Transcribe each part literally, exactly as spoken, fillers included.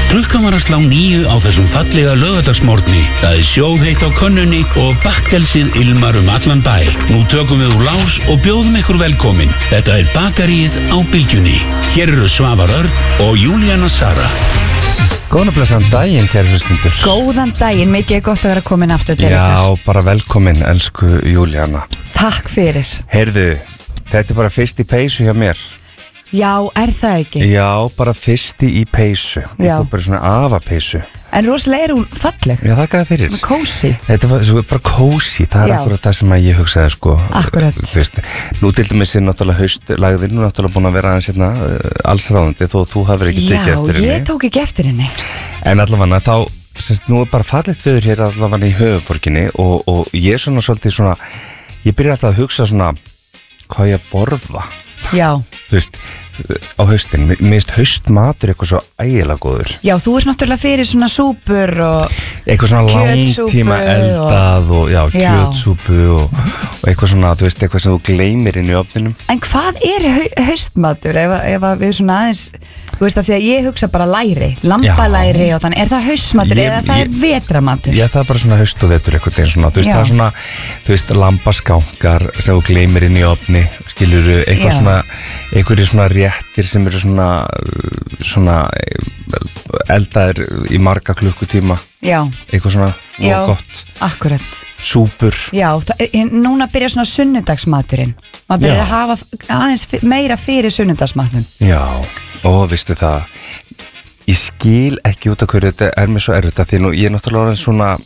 Klukkan var að slá níu á þessum fallega laugardagsmorgni. Það er sjóðheitt á könnunni og bakkelsið ilmar um allan bæ. Nú tökum við úr lás og bjóðum ykkur velkomin. Þetta er bakaríið á Bylgjunni. Hér eru Svavar Örn og Júlíana Sara. Góðan og blessaðan daginn, kæru hlustundur. Góðan daginn, mikið gott að vera komin aftur til ykkur. Já, bara velkomin, elsku Júlíana. Takk fyrir. Heyrðu, þetta er bara fyrst í peysu hjá mér. Já, er það ekki? Já, bara fyrsti í peysu. Ég Já. fór bara svona afapeysu. En rosalega er hún falleg. Já, þakka það fyrir. Kósi. Þetta var svo bara kósi, það er Já. akkurat það sem að ég hugsaði sko. Akkurat. Þú veist, nú til dæmis er náttúrulega haustlagðin, nú er náttúrulega búin að vera aðeins hérna uh, allsráðandi þó þú hafir ekki tekið eftir henni. Já, ég tók ekki eftir henni. En allavega þá, semst, nú er bara fallegt viður hér allavega í höfuborginni og, og ég er svona svolítið svona, ég byrja alltaf að hugsa svona, hvað ég að borða. Já. Þú veist, á haustin, mér finnst haustmatur eitthvað svo ægilega góður. Já, þú ert náttúrulega fyrir svona súpur og Eitthvað svona kjötsúpu langtíma eldað og, já, Já. kjötsúpu og, og eitthvað svona, þú veist, eitthvað sem þú gleymir inn í ofninum. En hvað er hau haustmatur ef, að- ef að við svona aðeins, þú veist að því að ég hugsa bara læri, lambalæri og þannig, er það haustmatur Ég- eða það er ég- vetramatur? Já, það er bara svona haust og vetur eitthvað einn svona, þú veist, Já. það er svona, þú veist, lambaskánkar sem þú gleymir inn í ofni, skilurðu, eitthvað Já. svona, einhverjir svona réttir sem eru svona, svona eldaðir í marga klukkutíma, Já, eitthvað svona, Já. og gott, akkurat. súpur. Já, það, er- núna byrja svona sunnudagsmaturinn. Maður byrjar Já. að hafa aðeins fi- meira fyrir sunnudagsmatnum. Já, og veistu það, ég skil ekki út af hverju þetta er mér svo erfitt að því nú, ég er náttúrulega orðin svona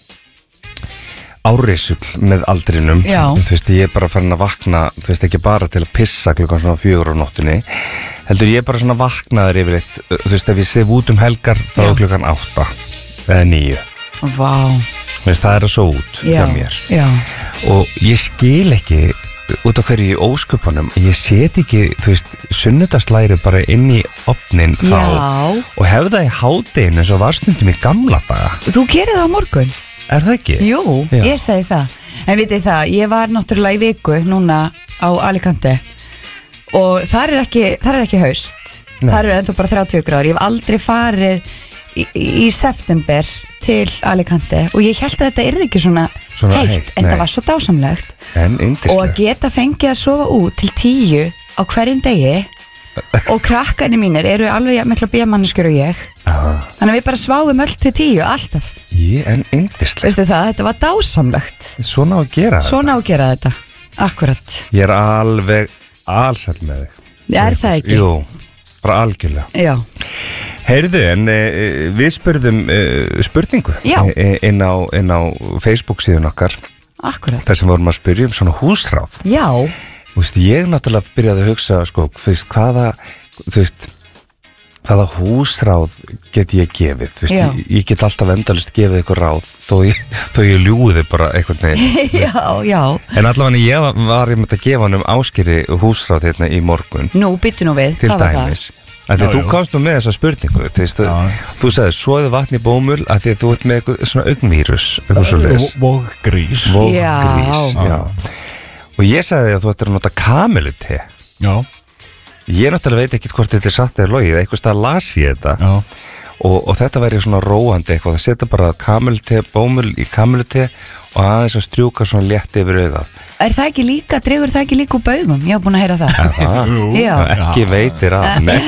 áreisull með aldrinum. Já. Þú veist, ég er bara farin að vakna, þú veist, ekki bara til að pissa klukkan svona fjögur á nóttunni, heldur ég er bara svona vaknaður yfirleitt, þú veist, ef ég sef út um helgar þá Já. er klukkan átta eða níu. Vá. Þú veist, það er að svo út Já, hjá mér. já. Og ég skil ekki út af hverju í ósköpunum, ég set ekki, þú veist, sunnudagslæri bara inn í opnin þá Já. og hef það í hádeginu eins og var stundum í gamla daga. Þú gerir það á morgun? Er það ekki? Jú, Já. ég segi það. En vitið það, ég var náttúrulega í viku núna á Alicante og þar er ekki, þar er ekki haust. Nei. Þar er ennþá bara þrjátíu gráður. Ég hef aldrei farið í, í september til Alicante og ég held að þetta yrði ekki svona, Svona heitt, heitt, en nei. það var svo dásamlegt. En Og að yndislegt. geta fengið að sofa út til tíu á hverjum degi og krakkarnir mínir eru alveg jafn mikla bíamanneskjur og ég, Ah, þannig að við bara sváum öll til tíu, alltaf. ég, en yndislegt. Veistu það, þetta var dásamlegt. Svona á að gera þetta. Svona á að gera þetta, akkurat. Ég er alveg allsæll með þig. Er það ekki? Jú, bara algjörlega. Já, Heyrðu, en e, við spurðum e, spurningu Já. e, inn, á, inn á Facebook síðan okkar, akkurat. þar sem vorum að spyrja um svona húsráð. Já, Þú veist, ég náttúrulega byrjaði að hugsa, sko, þú veist, hvaða, þú veist, hvaða húsráð get ég gefið, þú veist, Já. ég, ég get alltaf endalist gefið eitthvað ráð, þó ég, þó ég ljúði bara eitthvað neginn. já, já. En allavega ég var, var ég með að gefa hann um Áskeri húsráð hérna í morgun, Nú, byttu nú við, til hvað var það? dæmis. Af því Já, þú já. komst nú með þessa spurningu, þú veist, þú, þú sagði, svoðu vatn í bómul, af því að þú ert með eitthvað svona augnvírus, eitthvað svo leis. Og grís. Já. Vógrís, já. Og ég sagði að þú ættir að nota kamilute. Já, Ég náttúrulega veit ekki hvort þetta er satt eða logið, eitthvað stað las ég þetta já. og, og þetta væri svona róandi eitthvað, það setja bara kamilute, bómul í kamilute og aðeins að strjúka svona létt yfir augað. Er það ekki líka, dregur það ekki líka úr baugum? Ég hef búin að heyra það. Það, Jú. Já. ekki veitir að, nei,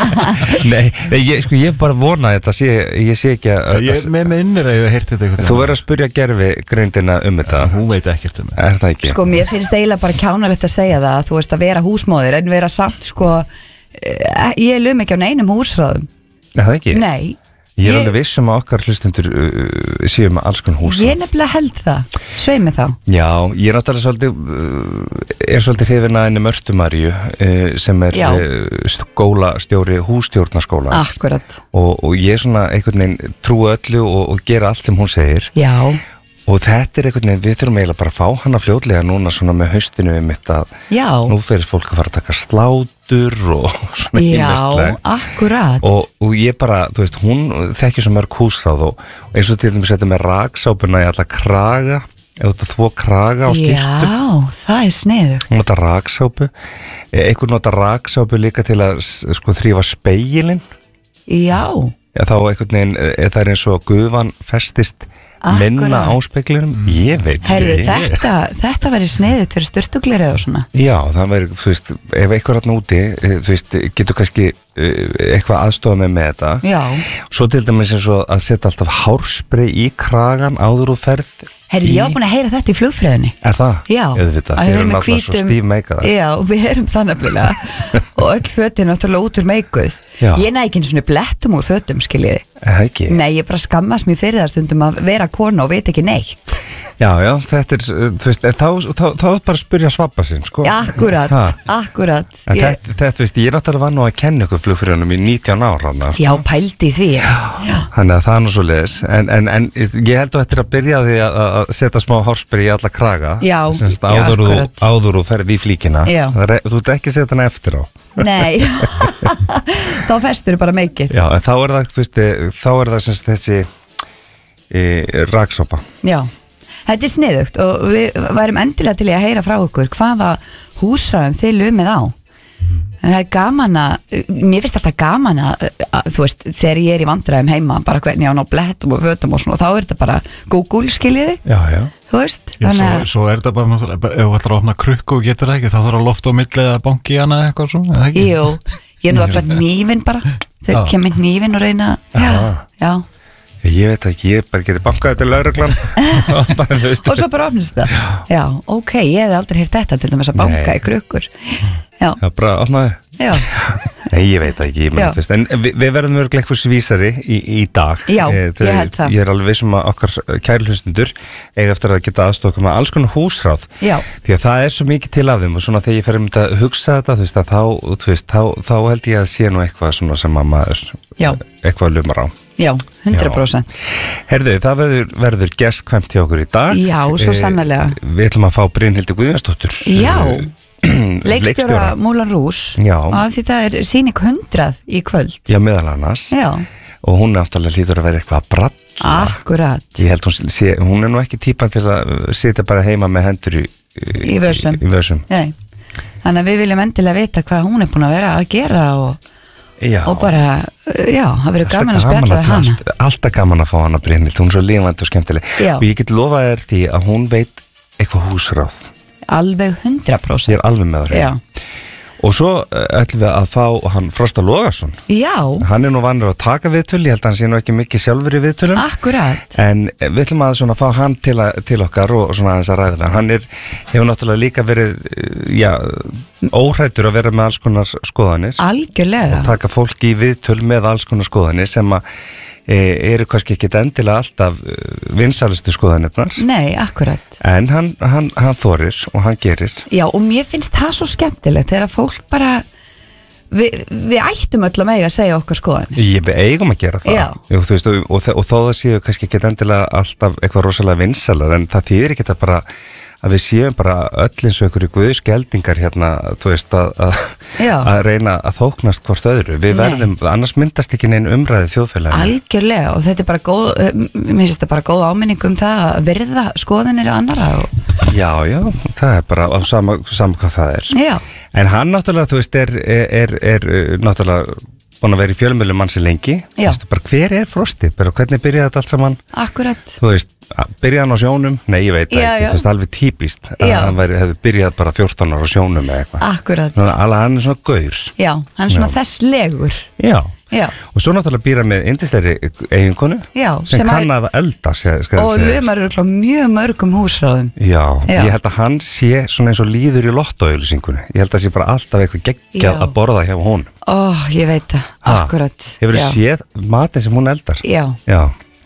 nei, nei ég, sko ég bara vona að þetta sé, ég sé ekki að, Ég með minnir að ég hef heyrt þetta eitthvað. þú verður að spyrja gerfi greindina um þetta, Hún veit ekkert um þetta. er það ekki? Sko, mér finnst eiginlega bara kjánalegt að segja það, þú veist, að vera húsmóðir, en vera samt, sko, eh, ég lum ekki á neinum húsráðum. Er það ekki? Nei. Ég er alveg viss um að okkar hlustendur uh, séu með alls konar húsráð. Ég nefnilega held það, svei mig þá. Já, ég er náttúrulega svolítið, uh, er svolítið hrifin að henni Mörtu Maríu uh, sem er Já. uh, skólastjóri hússtjórnarskólans Akkurat. og, og ég svona einhvern veginn trúi öllu og, og gera allt sem hún segir Já, og þetta er einhvern veginn, við þurfum eiginlega bara að fá hana fljótlega núna svona með haustinu um þetta, já, nú fyrir fólk að fara að taka slátur og svona já, ýmislegt. akkurat. Og, og ég bara, þú veist, hún þekkir svo mörg húsráð og, og eins og til dæmis þetta með raksápuna í alla kraga, eða þetta þvó kraga á skyrtu. Já, það er sniðugt. Hún nota raksápu, einhver nota raksápu líka til að s- sko þrýfa spegilinn. Já, Já, þá einhvern veginn, er það eins og gufan festist minna á speglinum, ég veit Herri, ekki. þetta, þetta verið sneiðut fyrir sturtuglerið og svona. Já, það verið, þú veist, ef eitthvað rann úti, þú veist, getur kannski eitthvað aðstofa með með þetta. Já. Svo til dæmis eins og að setja alltaf hárspray í kragan áður og ferð. Herri, ég var búin að heyra þetta í flugfröðinni. Er það? Já. Auðvitað, Að þeir við eru erum með náttúrulega svo hvítum- stífmeikaðar. Já, við erum það nefnilega. Og öll fötin náttúrulega út úr meikuð. Já. Ég næ ekki einu svona blettum úr fötum, skiljiði. Er það ekki? Nei, ég bara skammast mér fyrir það stundum að vera kona og veit ekki neitt. Já, já, þetta er, þú veist, en þá, þá, þá er bara að spyrja svabba sinn, sko. Akkurat, Ha. akkurat. En Ég, þetta, þetta, þú veist, ég er náttúrulega var nú að kenna ykkur flugfyrirunum í nítján ára þarna, sko. já, pældi í því. Já. Þannig að það er nú svo leiðis en, en, en ég held að þetta er að byrja á því að, að setja smá hárspray í alla kraga. Já, Semst, já, áður, þú, akkurat. áður þú ferð í flíkina. Já. Það er, þú ert ekki að setja hana eftir á. Nei, þá festur bara meikið. Já, en þá er það, þú veist, þá er það semst þessi e, raksopa. Já, þetta er sniðugt og við værum endilega til í að heyra frá ykkur hvaða húsræðum þið lumið á. En það er gaman að, mér finnst alltaf gaman að, að, þú veist, þegar ég er í vandræðum heima, bara hvernig ég á ná blettum og fötum og svona, og þá er þetta bara Google, skiljiði, Já, já. þú veist, Já, þannig svo, að, svo er þetta bara náttúrulega, bara- ef þú ætlar að opna krukku og getur það ekki, þá þarf að lofta á milli eða banki í hana eða eitthvað svona, eða ekki? jú, ég er nú alltaf nývin bara, þau Já. kemur nývin og reyna, já, já, Ég veit ekki, ég bara gerir bankaði til lauruglan. Bara, þú veist. og svo bara opnist það, já, ok, ég hef aldrei heyrt þetta til dæmis að banka Nei. í krukkur, já, Já, bara opnaði. já, Nei, ég veit það ekki, ég meina, Já. þú veist, en við, við verðum örglega eitthvað svísari í, í dag. Já, Eh, ég þau- held það. Ég er alveg vissum að okkar kæru hlustundur eiga eftir að geta aðstokka með alls konar húsráð. Já. Því að það er svo mikið til af þeim og svona þegar ég fer um þetta að hugsa þetta, þú veist, að þá, þú veist, þá, þá held ég að sé nú eitthvað svona sem að maður, já, eitthvað lumar á. já, hundrað prósent. Herðu, það verður, verður gestkvæmt hjá okkur í dag. Já, svo Eh, sannarlega. Við ætlum að fá Brynhildi Guðjónsdóttur. Já, eh, leikstjóra Moulin Rouge, Já. að því það er sýning hundrað í kvöld. Já, meðal annars. Já, Og hún náttúrulega hlýtur að vera eitthvað að bralla. akkurat, Ég held hún sé, hún er nú ekki típan til að sitja bara heima með hendur í, Í vösum. í, í vösum. nei. Þannig að við viljum endilega vita hvað hún er búin að vera að gera og, Já, og bara, já, það verður alltaf gaman að spjalla við hana. allt, alltaf gaman að fá hana Brynhild, hún er svo lifandi og skemmtileg. Já. Og ég get lofað þér því að hún veit eitthvað húsráð. Alveg hundrað Ég prósent. er alveg með það. Já, Og svo eh, ætlum við að fá hann Frosta Logason. já, Hann er nú vanur að taka viðtöl, ég held að hann sé nú ekki mikið sjálfur í viðtölum. akkurat. En við ætlum að svona fá hann til, að, til okkar og, og svona aðeins að ræða það. Hann er, hefur náttúrulega líka verið, eh, já, óhræddur að vera með alls konar skoðanir. Algjörlega. Taka fólki í viðtöl með alls konar skoðanir sem að e, eru kannski ekki endilega alltaf vinsælustu skoðanirnar. Nei, akkurat. En hann, hann, hann þorir og hann gerir. Já, og mér finnst það svo skemmtilegt þegar fólk bara, við, við ættum öll að mega að segja okkar skoðan. Ég við eigum að gera það. Já. Og, þú veist, og, og, og þó það séu kannski ekki endilega alltaf eitthvað rosalega vinsælar, en það þýðir ekki það bara að við séum bara öll eins og einhverju guðskeldingar hérna, þú veist, að, að, Já. að reyna að þóknast hvort öðru. Við Nei. verðum, annars myndast ekki neinn umræði þjóðfélaginu. Algjörlega, og þetta er bara góð, eh, mér finnst þetta bara góð áminning um það að virða skoðanir annara og, Já, já, það er bara á sama, sama hvað það er. já, En hann náttúrulega, þú veist, er, er, er, er náttúrulega búin að vera í fjölmiðlum mann sér lengi. Já. Þú veist, bara hver er Frosti? Bara hvernig byrjaði þetta allt saman? akkurat. Þú veist, byrjaði hann á sjónum? Nei, ég veit það Já, ekki. já. Þú veist, alveg típist að Já. hann væri, hefði byrjað bara fjórtán ára á sjónum eða eitthvað. Akkurat, Svona, alveg hann er svona gaur. já, hann er svona Já. þess legur. Já. Já, Og svo náttúrulega býra með yndislegri eiginkonu Já, sem, sem kann að- að elda sér, skal og ég segja. lumar eru mjög mörgum húsráðum. Já, Já. ég held að hann sé svona eins og líður í lottóauðlýsingunni. Ég held að sé bara alltaf eitthvað geggjað Já. að borða hjá hún. Ó, ég veit það, Ha, akkurat. Hefur Já. þið séð matinn sem hún eldar? Já, Já,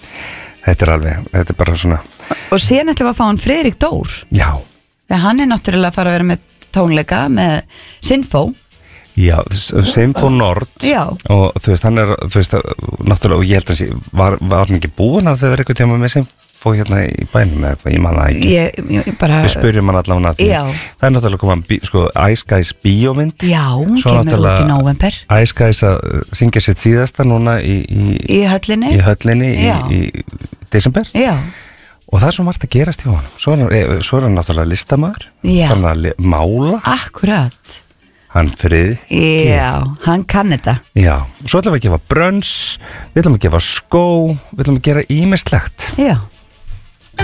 þetta er alveg, þetta er bara svona, og síðan ætlum við að fá hann Friðrik Dór. já, Þegar hann er náttúrulega að fara að vera með tónleika með Sinfó. já, Sinfó Nord. Já. Og þú veist, hann er, þú veist, náttúrulega, og ég held að sé, var, var hann ekki búin að þau verið eitthvað tíma með Sinfó hérna í bænum eða eitthvað, ég man það ekki. Ég, ég bara, Við spyrjum hann allavega að því. Já. Það er náttúrulega koma, bí, sko, Ice Guys bíómynd. já, hún Svo kemur út í náttúrulega- nóvember Ice Guys að uh, syngja sitt síðasta núna í, í, í höllinni. í höllinni í, Já. í desember. Já, Og það er svo margt að gerast hjá hann. Svo er hann, eh, svo er hann náttúrulega listamaður. Já. Þannig að li- mála. akkurat. Hann frið Já, hann kann þetta. Já, svo ætlum við að gefa brönns, við ætlum að gefa skó, við ætlum að gera ímislegt. Já.